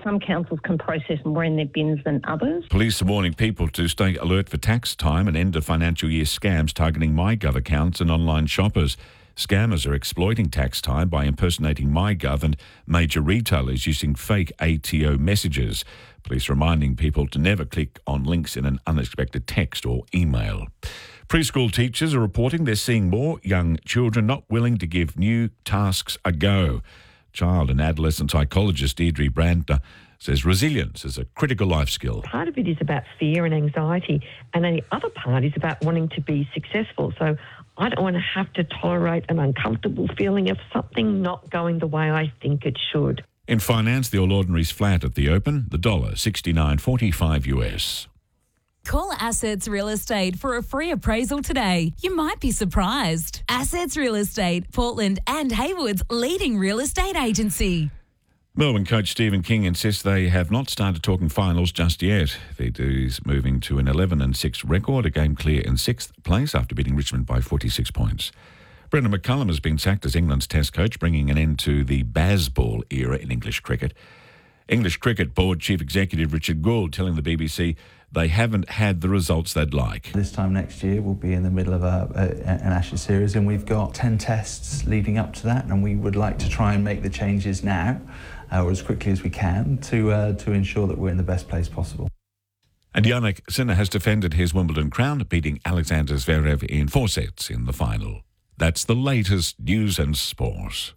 Some councils can process more in their bins than others. Police are warning people to stay alert for tax time and end of financial year scams targeting MyGov accounts and online shoppers. Scammers are exploiting tax time by impersonating MyGov and major retailers using fake ATO messages. Police reminding people to never click on links in an unexpected text or email. Preschool teachers are reporting they're seeing more young children not willing to give new tasks a go. Child and adolescent psychologist Deirdre Brandner says resilience is a critical life skill. Part of it is about fear and anxiety, and then the other part is about wanting to be successful. So I don't want to have to tolerate an uncomfortable feeling of something not going the way I think it should. In finance, the All Ordinaries flat at the open, the dollar $69.45 US. Call Assets Real Estate for a free appraisal today. You might be surprised. Assets Real Estate, Portland and Haywood's leading real estate agency. Melbourne coach Stephen King insists they have not started talking finals just yet. The D's moving to an 11-6 record, a game clear in 6th place after beating Richmond by 46 points. Brendan McCullum has been sacked as England's Test coach, bringing an end to the Bazball era in English cricket. English Cricket Board Chief Executive Richard Gould telling the BBC they haven't had the results they'd like. This time next year we'll be in the middle of an Ashes series, and we've got 10 tests leading up to that, and we would like to try and make the changes now or as quickly as we can to ensure that we're in the best place possible. And Jannik Sinner has defended his Wimbledon crown, beating Alexander Zverev in 4 sets in the final. That's the latest news and sport.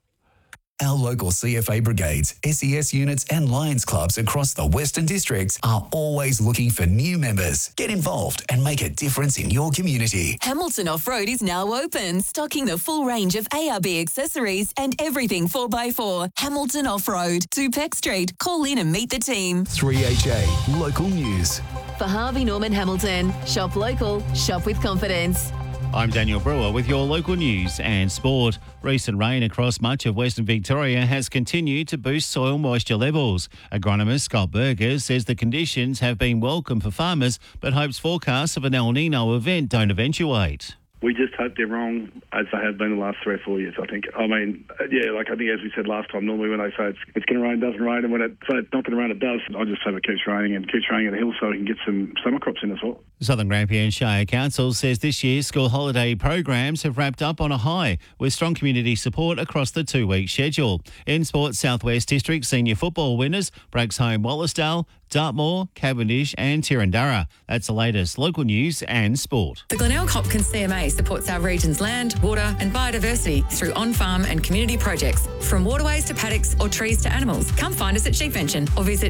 Our local CFA brigades, SES units and Lions clubs across the Western Districts are always looking for new members. Get involved and make a difference in your community. Hamilton Off-Road is now open, stocking the full range of ARB accessories and everything 4x4. Hamilton Off-Road, 2 Peck Street. Call in and meet the team. 3HA Local News. For Harvey Norman Hamilton, shop local, shop with confidence. I'm Daniel Brewer with your local news and sport. Recent rain across much of Western Victoria has continued to boost soil moisture levels. Agronomist Scott Berger says the conditions have been welcome for farmers, but hopes forecasts of an El Nino event don't eventuate. We just hope they're wrong, as they have been the last 3 or 4 years, I think. I mean, yeah, like I think as we said last time, normally when they say it's going to rain, it doesn't rain, and when it's not going to rain, it does. I just hope it keeps raining and keeps raining at the hill so we can get some summer crops in as well. Southern Grampian Shire Council says this year's school holiday programs have wrapped up on a high, with strong community support across the 2-week schedule. In sports, Southwest District senior football winners, Branxholme Wallasdale, Dartmoor, Cavendish and Tirandara. That's the latest local news and sport. The Glenelg Hopkins CMA supports our region's land, water and biodiversity through on-farm and community projects. From waterways to paddocks or trees to animals, come find us at Sheepvention or visit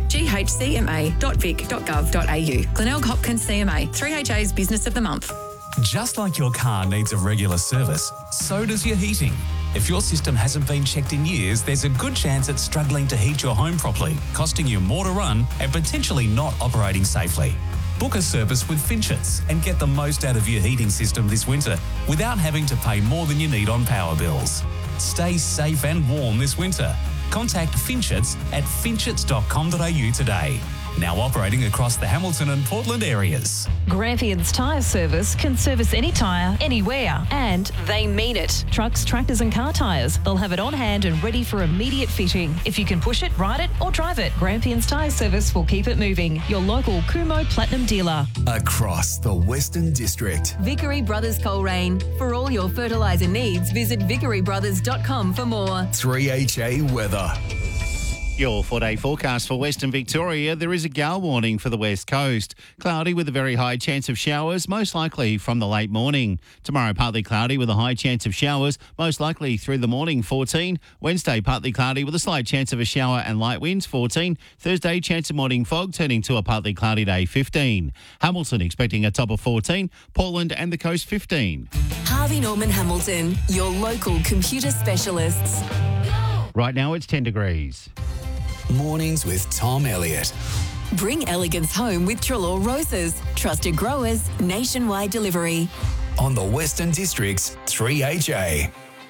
ghcma.vic.gov.au. Glenelg Hopkins CMA, 3HA's Business of the Month. Just like your car needs a regular service, so does your heating. If your system hasn't been checked in years, there's a good chance it's struggling to heat your home properly, costing you more to run and potentially not operating safely. Book a service with Finchets and get the most out of your heating system this winter without having to pay more than you need on power bills. Stay safe and warm this winter. Contact Finchets at finchets.com.au today. Now operating across the Hamilton and Portland areas. Grampians Tyre Service can service any tyre, anywhere, and they mean it. Trucks, tractors and car tyres. They'll have it on hand and ready for immediate fitting. If you can push it, ride it or drive it, Grampians Tyre Service will keep it moving. Your local Kumo Platinum dealer. Across the Western District. Vickery Brothers Coleraine. For all your fertiliser needs, visit vickerybrothers.com for more. 3HA Weather. Your 4-day forecast for Western Victoria. There is a gale warning for the west coast. Cloudy with a very high chance of showers, most likely from the late morning. Tomorrow, partly cloudy with a high chance of showers, most likely through the morning, 14. Wednesday, partly cloudy with a slight chance of a shower and light winds, 14. Thursday, chance of morning fog, turning to a partly cloudy day, 15. Hamilton expecting a top of 14. Portland and the coast, 15. Harvey Norman Hamilton, your local computer specialists. Right now, it's 10 degrees. Mornings with Tom Elliott. Bring elegance home with Trelaw Roses. Trusted growers, nationwide delivery. On the Western District's 3HA.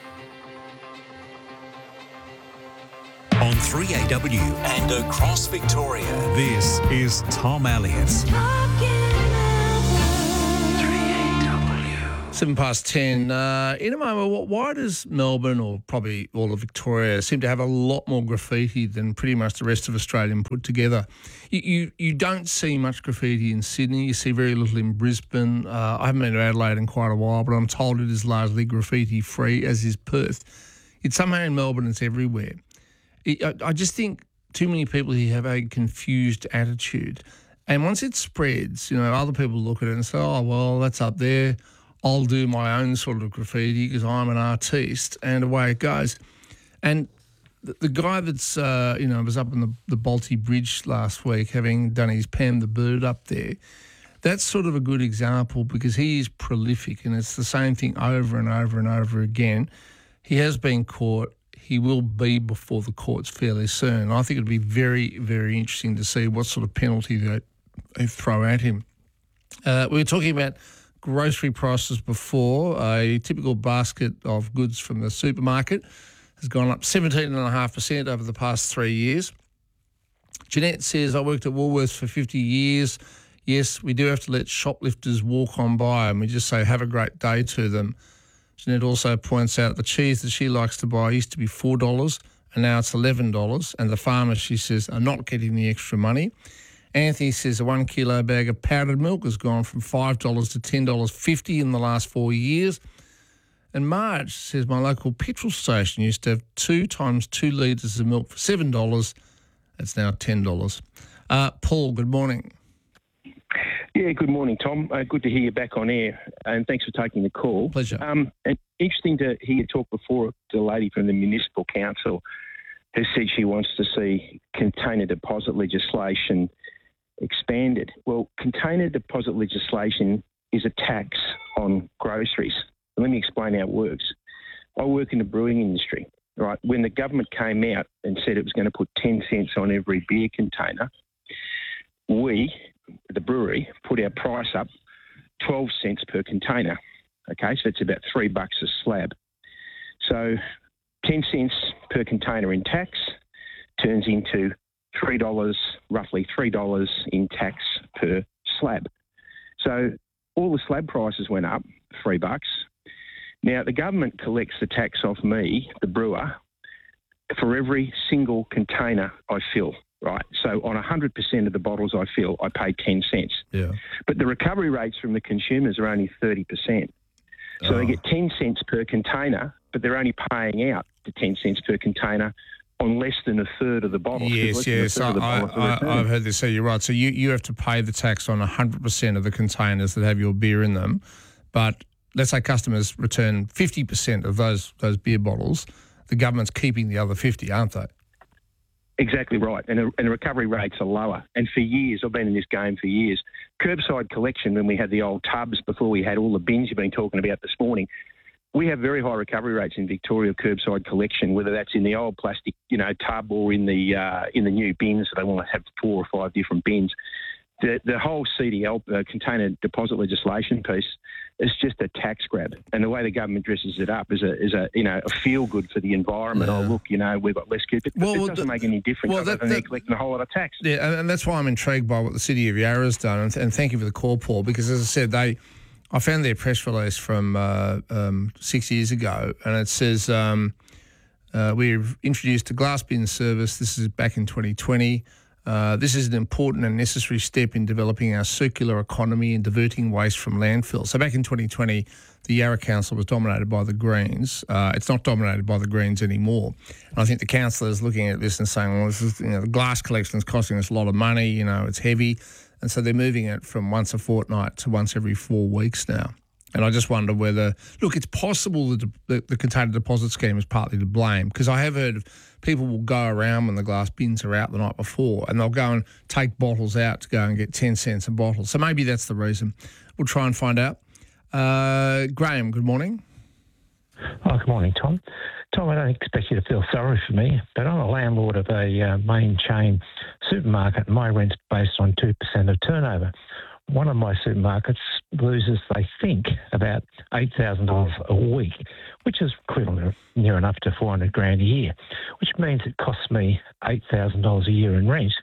On 3AW and across Victoria, this is Tom Elliott. 3AW. 10:07. In a moment, why does Melbourne, or probably all of Victoria, seem to have a lot more graffiti than pretty much the rest of Australia put together? You don't see much graffiti in Sydney. You see very little in Brisbane. I haven't been to Adelaide in quite a while, but I'm told it is largely graffiti-free, as is Perth. It's somehow in Melbourne, it's everywhere. I just think too many people here have a confused attitude. And once it spreads, other people look at it and say, oh, well, that's up there. I'll do my own sort of graffiti because I'm an artiste, and away it goes. And the guy that's, was up on the Balti Bridge last week having done his Pam the Bird up there, that's sort of a good example because he is prolific and it's the same thing over and over and over again. He has been caught. He will be before the courts fairly soon. I think it'd be very, very interesting to see what sort of penalty they throw at him. We were talking about grocery prices before. A typical basket of goods from the supermarket has gone up 17.5% over the past 3 years. Jeanette says, I worked at Woolworths for 50 years. Yes, we do have to let shoplifters walk on by and we just say have a great day to them. Jeanette also points out the cheese that she likes to buy used to be $4 and now it's $11, and the farmers, she says, are not getting the extra money. Anthony says a 1 kilo bag of powdered milk has gone from $5 to $10.50 in the last 4 years. And Marge says my local petrol station used to have 2 times 2 litres of milk for $7. It's now $10. Paul, good morning. Yeah, good morning, Tom. Good to hear you back on air, and thanks for taking the call. Pleasure. And interesting to hear you talk before. The lady from the Municipal Council has said she wants to see container deposit legislation expanded. Well, container deposit legislation is a tax on groceries. Let me explain how it works. I work in the brewing industry, right? When the government came out and said it was going to put 10 cents on every beer container, we, the brewery, put our price up 12 cents per container. Okay, so it's about $3 a slab. So 10 cents per container in tax turns into roughly $3 in tax per slab. So all the slab prices went up, $3. Now, the government collects the tax off me, the brewer, for every single container I fill, right? So on 100% of the bottles I fill, I pay 10 cents. Yeah. But the recovery rates from the consumers are only 30%. So they get 10 cents per container, but they're only paying out the 10 cents per container on less than a third of the bottles. Yes. I've heard this. So you're right. So you have to pay the tax on 100% of the containers that have your beer in them. But let's say customers return 50% of those beer bottles. The government's keeping the other 50, aren't they? Exactly right. And the recovery rates are lower. And for years, I've been in this game for years, curbside collection, when we had the old tubs, before we had all the bins you've been talking about this morning, we have very high recovery rates in Victoria curbside collection, whether that's in the old plastic, tub or in the new bins. So they want to have 4 or 5 different bins. The whole CDL container deposit legislation piece is just a tax grab, and the way the government dresses it up is a feel good for the environment. Yeah. Oh look, we've got less kids. It doesn't make any difference. Other than they're collecting a whole lot of tax. Yeah, and that's why I'm intrigued by what the City of Yarra has done, and thank you for the call, Paul, because as I said, I found their press release from 6 years ago, and it says we've introduced a glass bin service. This is back in 2020. This is an important and necessary step in developing our circular economy and diverting waste from landfill. So back in 2020, the Yarra Council was dominated by the Greens. It's not dominated by the Greens anymore. And I think the council is looking at this and saying, well, this is, the glass collection is costing us a lot of money, it's heavy. And so they're moving it from once a fortnight to once every 4 weeks now. And I just wonder whether, look, it's possible that the container deposit scheme is partly to blame, because I have heard of people will go around when the glass bins are out the night before and they'll go and take bottles out to go and get 10 cents a bottle. So maybe that's the reason. We'll try and find out. Graham, good morning. Oh, good morning, Tom. Tom, I don't expect you to feel sorry for me, but I'm a landlord of a main chain supermarket, and my rent's based on 2% of turnover. One of my supermarkets loses, they think, about $8,000 a week, which is equivalent near enough to $400,000 a year, which means it costs me $8,000 a year in rent.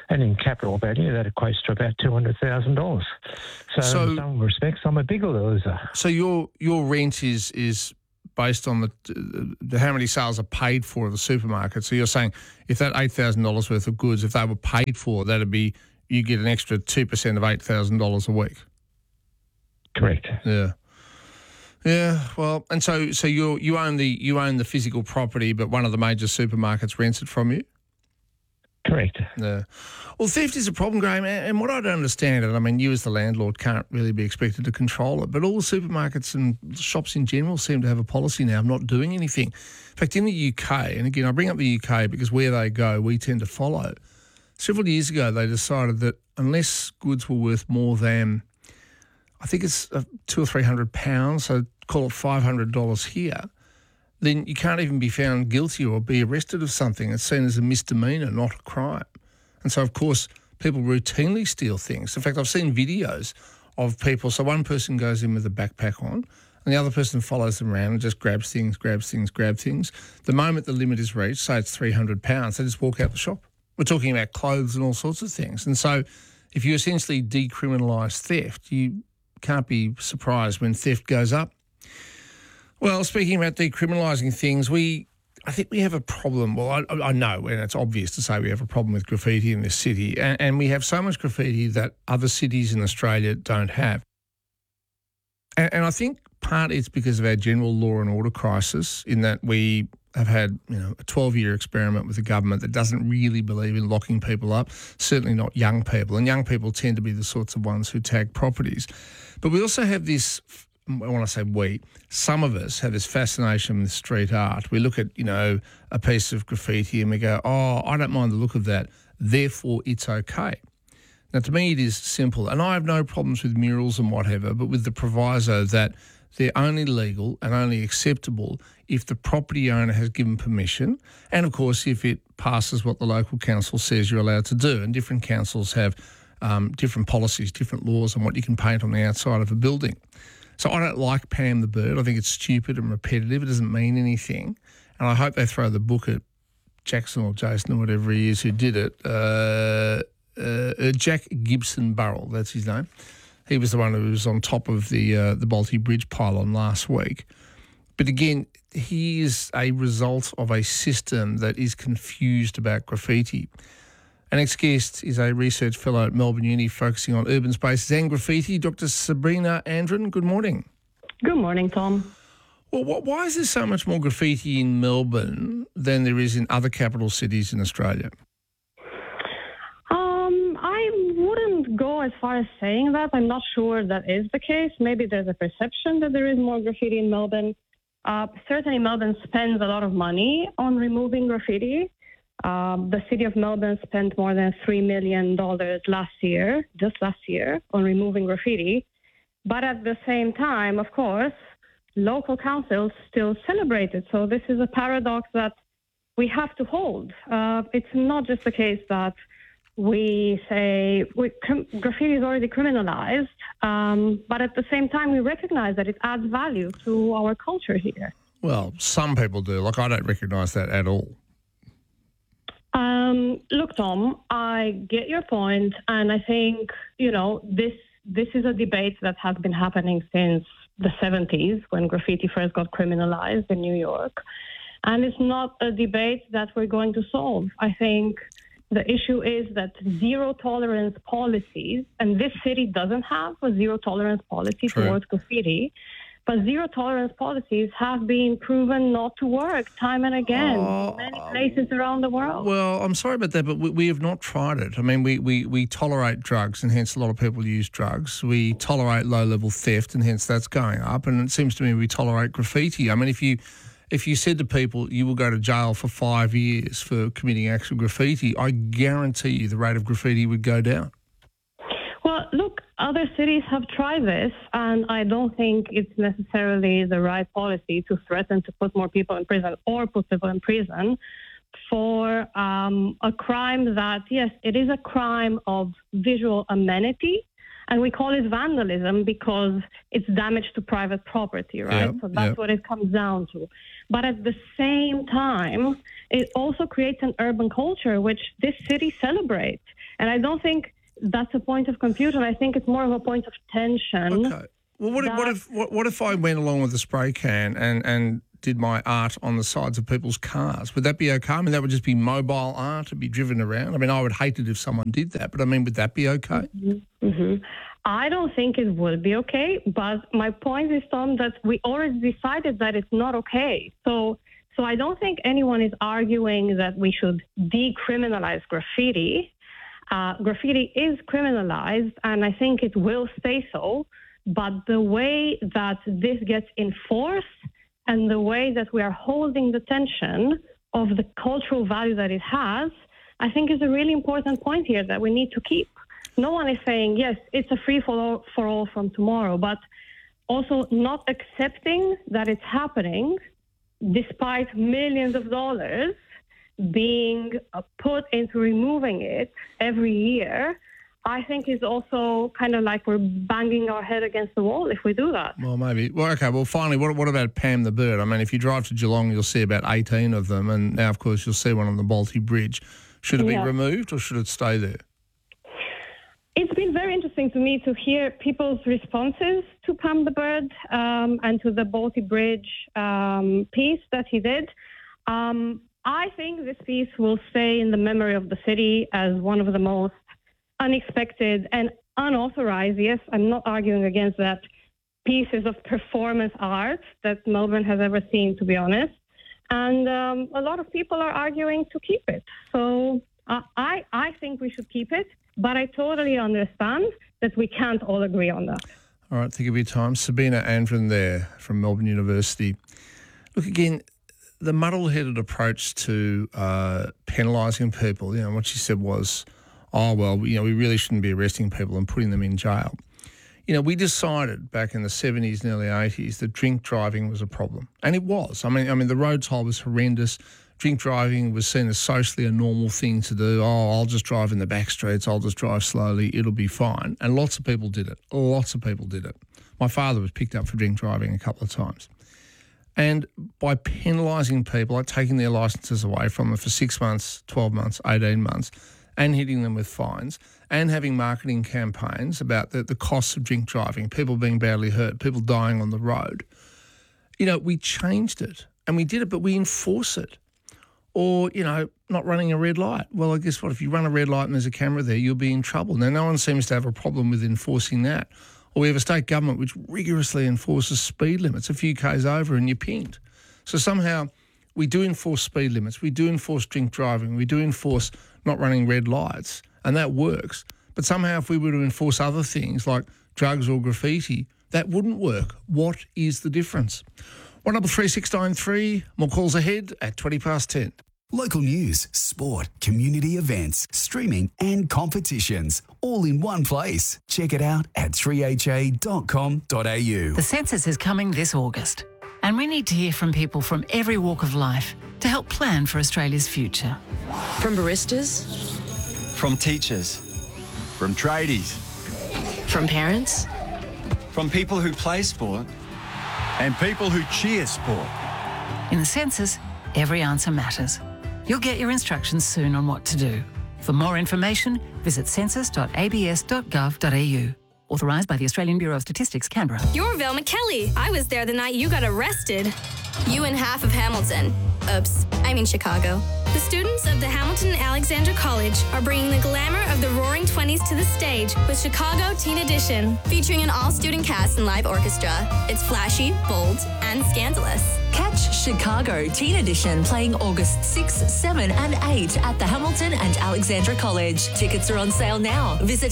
And in capital value, that equates to about $200,000. So in some respects, I'm a big loser. So your rent is based on the how many sales are paid for at the supermarket. So you're saying if that $8,000 worth of goods, if they were paid for, that'd be, you get an extra 2% of $8,000 a week. Correct. Yeah. Yeah. Well, and so you own the physical property, but one of the major supermarkets rents it from you. Correct. Yeah. Well, theft is a problem, Graham, and what I don't understand, and I mean, you as the landlord can't really be expected to control it, but all the supermarkets and shops in general seem to have a policy now of not doing anything. In fact, in the UK, and again, I bring up the UK because where they go, we tend to follow. Several years ago, they decided that unless goods were worth more than, I think it's £200 or £300, so call it $500 here, then you can't even be found guilty or be arrested of something. It's seen as a misdemeanor, not a crime. And so, of course, people routinely steal things. In fact, I've seen videos of people. So one person goes in with a backpack on and the other person follows them around and just grabs things. The moment the limit is reached, say it's £300, they just walk out the shop. We're talking about clothes and all sorts of things. And so if you essentially decriminalise theft, you can't be surprised when theft goes up. Well, speaking about decriminalising things, I think we have a problem. Well, I know, and it's obvious to say we have a problem with graffiti in this city, and we have so much graffiti that other cities in Australia don't have. And I think partly it's because of our general law and order crisis, in that we have had a 12-year experiment with the government that doesn't really believe in locking people up, certainly not young people. And young people tend to be the sorts of ones who tag properties. But we also have this, when I say we, some of us have this fascination with street art. We look at, a piece of graffiti and we go, oh, I don't mind the look of that, therefore it's okay. Now, to me, it is simple. And I have no problems with murals and whatever, but with the proviso that they're only legal and only acceptable if the property owner has given permission, and, of course, if it passes what the local council says you're allowed to do. And different councils have different policies, different laws on what you can paint on the outside of a building. So I don't like Pam the Bird. I think it's stupid and repetitive. It doesn't mean anything. And I hope they throw the book at Jackson or Jason or whatever he is who did it. Jack Gibson Burrell, that's his name. He was the one who was on top of the Balti Bridge pylon last week. But again, he is a result of a system that is confused about graffiti. Our next guest is a research fellow at Melbourne Uni focusing on urban spaces and graffiti, Dr. Sabrina Andren. Good morning. Good morning, Tom. Well, why is there so much more graffiti in Melbourne than there is in other capital cities in Australia? I wouldn't go as far as saying that. I'm not sure that is the case. Maybe there's a perception that there is more graffiti in Melbourne. Certainly, Melbourne spends a lot of money on removing graffiti. The city of Melbourne spent more than $3 million last year, on removing graffiti. But at the same time, of course, local councils still celebrate it. So this is a paradox that we have to hold. It's not just the case that we say graffiti is already criminalized, but at the same time, we recognize that it adds value to our culture here. Well, some people do. Like, I don't recognise that at all. Look, Tom, I get your point, and I think, this is a debate that has been happening since the 70s when graffiti first got criminalized in New York, and it's not a debate that we're going to solve. I think the issue is that zero-tolerance policies, and this city doesn't have a zero-tolerance policy towards graffiti, but zero-tolerance policies have been proven not to work time and again in many places around the world. Well, I'm sorry about that, but we have not tried it. I mean, we tolerate drugs, and hence a lot of people use drugs. We tolerate low-level theft, and hence that's going up. And it seems to me we tolerate graffiti. I mean, if you said to people you will go to jail for 5 years for committing actual graffiti, I guarantee you the rate of graffiti would go down. Well, look, other cities have tried this, and I don't think it's necessarily the right policy to threaten to put more people in prison or put people in prison for a crime that, yes, it is a crime of visual amenity, and we call it vandalism because it's damage to private property, right? So that's what it comes down to. But at the same time, it also creates an urban culture which this city celebrates. And I don't think that's a point of confusion. I think it's more of a point of tension. Okay. Well, what if I went along with a spray can and did my art on the sides of people's cars? Would that be okay? I mean, that would just be mobile art, it'd be driven around. I mean, I would hate it if someone did that, but I mean, would that be okay? Mm-hmm. I don't think it would be okay, but my point is, Tom, that we already decided that it's not okay. So I don't think anyone is arguing that we should decriminalize graffiti. Graffiti is criminalized, and I think it will stay so. But the way that this gets enforced and the way that we are holding the tension of the cultural value that it has, I think is a really important point here that we need to keep. No one is saying, yes, it's a free-for-all from tomorrow, but also not accepting that it's happening despite millions of dollars being put into removing it every year, I think is also kind of like we're banging our head against the wall if we do that. Well, maybe. Well, okay. Well, finally, what about Pam the bird? I mean, if you drive to Geelong, you'll see about 18 of them, and now, of course, you'll see one on the Balti Bridge. Should it be removed or should it stay there? It's been very interesting to me to hear people's responses to Pam the bird and to the Balti Bridge piece that he did. I think this piece will stay in the memory of the city as one of the most unexpected and unauthorized, yes, I'm not arguing against that, pieces of performance art that Melbourne has ever seen, to be honest. And a lot of people are arguing to keep it. So I think we should keep it, but I totally understand that we can't all agree on that. All right, think of your time. Sabina Andren there from Melbourne University. Look, again, the muddle-headed approach to penalising people, what she said was, oh, well, we really shouldn't be arresting people and putting them in jail. We decided back in the 70s and early 80s that drink driving was a problem. And it was. I mean, the road toll was horrendous. Drink driving was seen as socially a normal thing to do. Oh, I'll just drive in the back streets. I'll just drive slowly. It'll be fine. And lots of people did it. Lots of people did it. My father was picked up for drink driving a couple of times. And by penalising people, like taking their licences away from them for 6 months, 12 months, 18 months, and hitting them with fines, and having marketing campaigns about the costs of drink driving, people being badly hurt, people dying on the road, we changed it. And we did it, but we enforce it. Or, not running a red light. Well, I guess what? If you run a red light and there's a camera there, you'll be in trouble. Now, no one seems to have a problem with enforcing that. Or we have a state government which rigorously enforces speed limits. A few Ks over and you're pinged. So somehow we do enforce speed limits. We do enforce drink driving. We do enforce not running red lights, and that works. But somehow if we were to enforce other things like drugs or graffiti, that wouldn't work. What is the difference? 133693, more calls ahead at 10:20. Local news, sport, community events, streaming and competitions, all in one place. Check it out at 3ha.com.au. The census is coming this August, and we need to hear from people from every walk of life to help plan for Australia's future. From baristas, from teachers, from tradies, from parents, from people who play sport, and people who cheer sport. In the census, every answer matters. You'll get your instructions soon on what to do. For more information, visit census.abs.gov.au. Authorised by the Australian Bureau of Statistics, Canberra. You're Val McKelly. I was there the night you got arrested. You and half of Hamilton. Oops, I mean Chicago. The students of the Hamilton Alexandra College are bringing the glamour of the Roaring Twenties to the stage with Chicago Teen Edition, featuring an all-student cast and live orchestra. It's flashy, bold, and scandalous. Catch Chicago Teen Edition playing August 6, 7 and 8 at the Hamilton and Alexandra College. Tickets are on sale now. Visit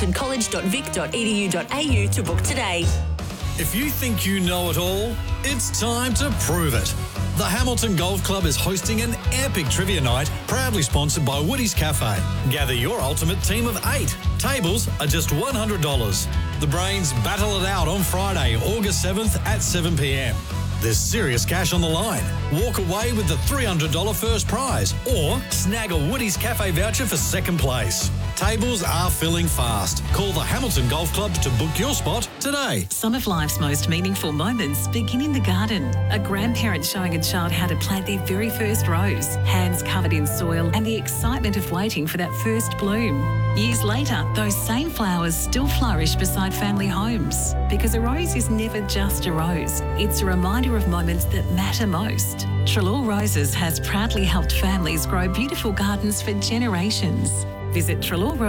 hamiltoncollege.vic.edu.au to book today. If you think you know it all, it's time to prove it. The Hamilton Golf Club is hosting an epic trivia night, proudly sponsored by Woody's Cafe. Gather your ultimate team of 8. Tables are just $100. The Brains battle it out on Friday, August 7th at 7 p.m. There's serious cash on the line. Walk away with the $300 first prize or snag a Woody's Cafe voucher for second place. Tables are filling fast. Call the Hamilton Golf Club to book your spot today. Some of life's most meaningful moments begin in the garden. A grandparent showing a child how to plant their very first rose, hands covered in soil, and the excitement of waiting for that first bloom. Years later, those same flowers still flourish beside family homes, because a rose is never just a rose. It's a reminder of moments that matter most. Treloar Roses has proudly helped families grow beautiful gardens for generations. Visit Treloar